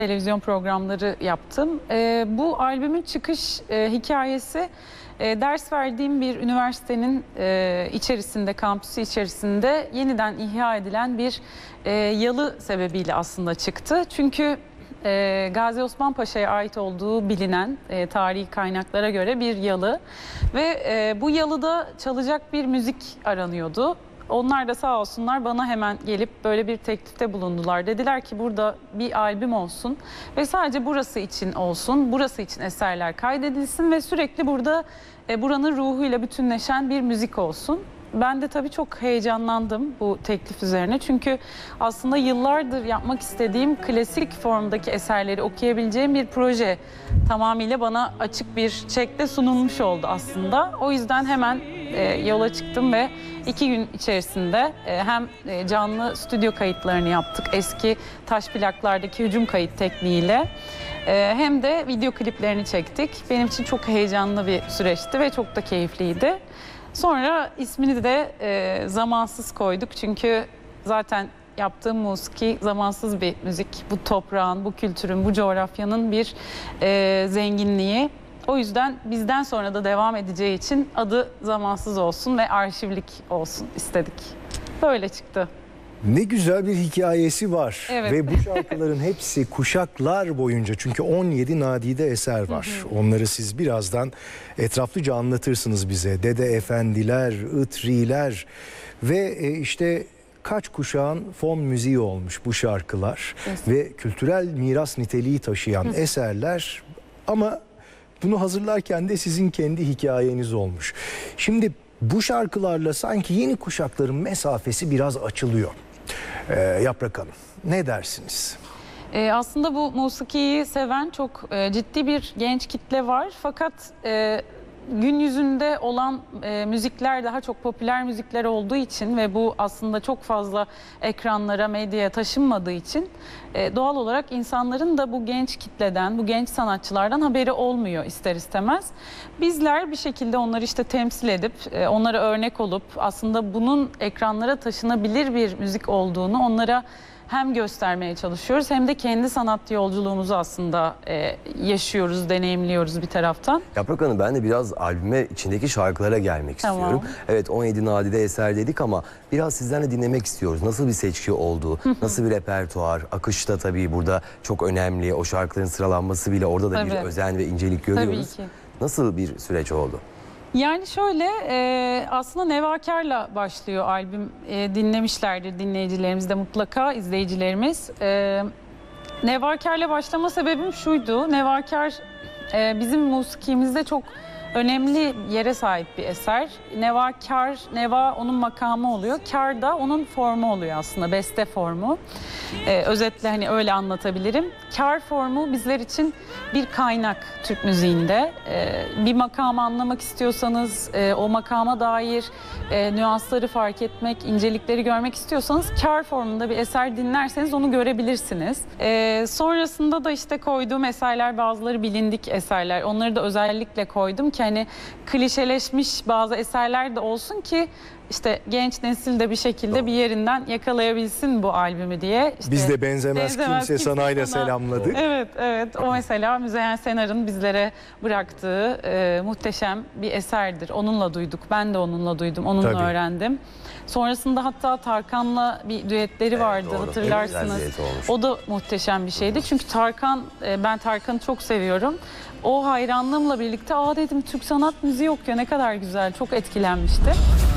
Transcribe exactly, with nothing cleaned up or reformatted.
televizyon programları yaptım. E, bu albümün çıkış e, hikayesi e, ders verdiğim bir üniversitenin e, içerisinde, kampüsü içerisinde yeniden ihya edilen bir e, yalı sebebiyle aslında çıktı. Çünkü e, Gazi Osman Paşa'ya ait olduğu bilinen e, tarihi kaynaklara göre bir yalı ve e, bu yalıda çalacak bir müzik aranıyordu. Onlar da sağ olsunlar bana hemen gelip böyle bir teklifte bulundular. Dediler ki burada bir albüm olsun ve sadece burası için olsun, burası için eserler kaydedilsin ve sürekli burada e, buranın ruhuyla bütünleşen bir müzik olsun. Ben de tabii çok heyecanlandım bu teklif üzerine. Çünkü aslında yıllardır yapmak istediğim klasik formdaki eserleri okuyabileceğim bir proje tamamıyla bana açık bir şekilde sunulmuş oldu aslında. O yüzden hemen e, yola çıktım ve iki gün içerisinde e, hem e, canlı stüdyo kayıtlarını yaptık eski taş plaklardaki hücum kayıt tekniğiyle e, hem de video kliplerini çektik. Benim için çok heyecanlı bir süreçti ve çok da keyifliydi. Sonra ismini de e, zamansız koyduk çünkü zaten yaptığım musiki zamansız bir müzik. Bu toprağın, bu kültürün, bu coğrafyanın bir e, zenginliği. O yüzden bizden sonra da devam edeceği için adı zamansız olsun ve arşivlik olsun istedik. Böyle çıktı. Ne güzel bir hikayesi var. Evet. Ve bu şarkıların hepsi kuşaklar boyunca, çünkü on yedi nadide eser var. Hı hı. Onları siz birazdan etraflıca anlatırsınız bize. Dede efendiler, ıtriler ve işte kaç kuşağın fon müziği olmuş bu şarkılar. Evet. Ve kültürel miras niteliği taşıyan hı. eserler, ama bunu hazırlarken de sizin kendi hikayeniz olmuş. Şimdi bu şarkılarla sanki yeni kuşakların mesafesi biraz açılıyor. Ee, Yaprak Hanım, ne dersiniz? Ee, aslında bu musikiyi seven çok e, ciddi bir genç kitle var. Fakat e, gün yüzünde olan e, müzikler daha çok popüler müzikler olduğu için ve bu aslında çok fazla ekranlara, medyaya taşınmadığı için e, doğal olarak insanların da bu genç kitleden, bu genç sanatçılardan haberi olmuyor ister istemez. Bizler bir şekilde onları işte temsil edip, e, onlara örnek olup aslında bunun ekranlara taşınabilir bir müzik olduğunu onlara hem göstermeye çalışıyoruz hem de kendi sanat yolculuğumuzu aslında e, yaşıyoruz, deneyimliyoruz bir taraftan. Yaprak Hanım, ben de biraz albüme içindeki şarkılara gelmek tamam. istiyorum. Evet, on yedi nadide eser dedik ama biraz sizden de dinlemek istiyoruz. Nasıl bir seçki oldu, nasıl bir repertuar, akışta tabii burada çok önemli. O şarkıların sıralanması bile orada da tabii. bir özen ve incelik görüyoruz. Tabii ki. Nasıl bir süreç oldu? Yani şöyle e, aslında Nevakar'la başlıyor albüm. E, dinlemişlerdir dinleyicilerimiz de mutlaka, izleyicilerimiz. E, Nevakar'la başlama sebebim şuydu. Nevakar e, bizim musikimizde çok önemli yere sahip bir eser. Nevakar, neva onun makamı oluyor. Kar da onun formu oluyor aslında, beste formu. Ee, özetle hani öyle anlatabilirim. Kar formu bizler için bir kaynak Türk müziğinde. Ee, bir makamı anlamak istiyorsanız, e, o makama dair e, nüansları fark etmek, incelikleri görmek istiyorsanız kar formunda bir eser dinlerseniz onu görebilirsiniz. Ee, sonrasında da işte koyduğum eserler, bazıları bilindik eserler. Onları da özellikle koydum ki hani klişeleşmiş bazı eserler de olsun ki işte genç nesil de bir şekilde Doğru. bir yerinden yakalayabilsin bu albümü diye. İşte Biz de benzemez, benzemez kimse, kimse sanayla sana selamladık. Evet, evet. O mesela Müzeyyen Senar'ın bizlere bıraktığı e, muhteşem bir eserdir. Onunla duyduk. Ben de onunla duydum. Onunla Tabii. öğrendim. Sonrasında hatta Tarkan'la bir düetleri vardı, evet, hatırlarsınız. O da muhteşem bir şeydi. Çünkü Tarkan, e, ben Tarkan'ı çok seviyorum. O hayranlığımla birlikte aa dedim, Türk sanat müziği okuyor, ne kadar güzel, çok etkilenmiştim.